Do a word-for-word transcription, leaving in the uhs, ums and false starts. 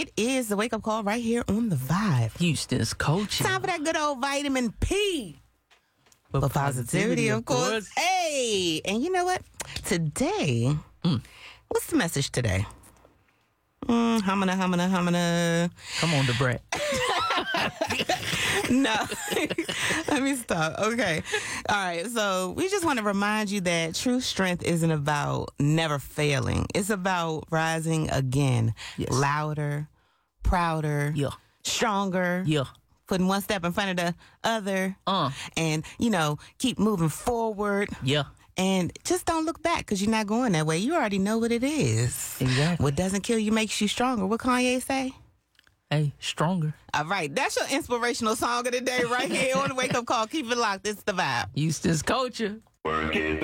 it is the wake up call right here on the Vibe. Houston's coaching. Time for that good old vitamin P. For positivity, of course. Hey, and you know what? Today, mm. what's the message today? Mm, humana, humana, humana. Come on, Debrat. No. Let me stop. Okay. All right. So we just want to remind you that true strength isn't about never failing. It's about rising again. Yes. Louder, prouder, yeah. stronger. Yeah. Putting one step in front of the other. Uh. And, you know, keep moving forward. Yeah. And just don't look back because you're not going that way. You already know what it is. Exactly. What doesn't kill you makes you stronger. What Kanye say? Hey, stronger. All right. That's your inspirational song of the day right here on the Wake Up Call. Keep it locked. It's the Vibe. Houston's culture. Work it.